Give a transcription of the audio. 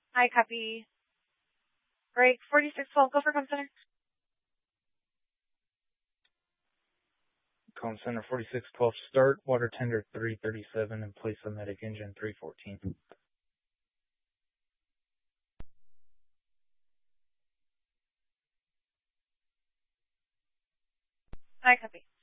I copy. Break 4612, go for comm center. Comm Center 4612, start water tender 337 and place a medic engine 314. I copy.